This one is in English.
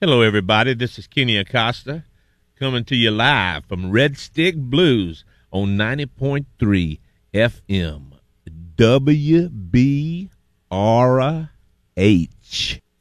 Hello, everybody. This is Kenny Acosta coming to you live from Red Stick Blues on 90.3 FM. WBRH.